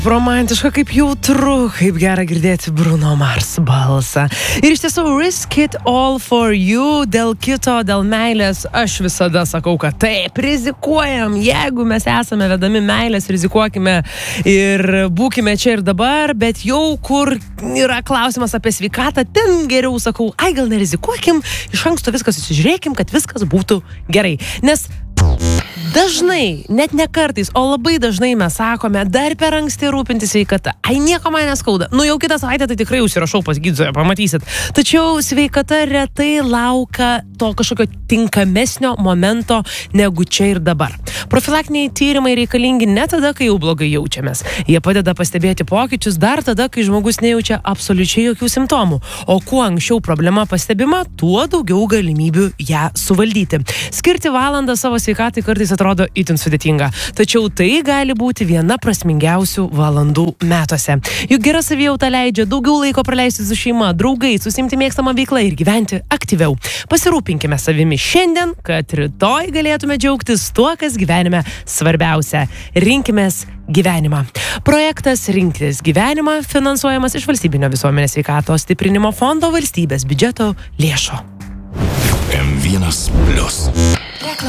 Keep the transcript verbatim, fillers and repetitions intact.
Romantiška, kaip jautru, kaip gera girdėti Bruno Mars balsą. Ir iš tiesų, risk it all for you, dėl kito, dėl meilės. Aš visada sakau, kad taip, rizikuojam. Jeigu mes esame vedami meilės, rizikuokime ir būkime čia ir dabar, bet jau kur yra klausimas apie sveikatą, ten geriau sakau, ai gal nerizikuokim, iš anksto viską susižiūrėkim, kad viskas būtų gerai. Nes dažnai, net ne kartais, o labai dažnai mes sakome, dar per anksti rūpinti sveikata. Ai, nieko man neskauda. Nu, jau kitą savaitę tai tikrai užsirašau pas gydytoją, pamatysit. Tačiau sveikata retai laukia to kažkokio tinkamesnio momento negu čia ir dabar. Profilaktiniai tyrimai reikalingi ne tada, kai jau blogai jaučiamės. Jie padeda pastebėti pokyčius dar tada, kai žmogus nejaučia absoliučiai jokių simptomų. O kuo anksčiau problema pastebima, tuo daugiau galimybių ją suvaldyti. Skirti valandą savo sveikatai kartais atrodo itin sudėtinga. Tačiau tai gali būti viena prasmingiausių valandų metuose. Juk gera savijauta leidžia daugiau laiko praleisti su šeima, draugais, susimti mėgstamą veiklą ir gyventi aktyviau. Pasirūpinkime savimi šiandien, kad rytoj galėtume džiaugtis tuo, kas gyvenime svarbiausia. Rinkimės gyvenimą. Projektas Rinktis gyvenimą finansuojamas iš Valstybinio visuomenės sveikatos stiprinimo fondo valstybės biudžeto lėšų. M vienas plius.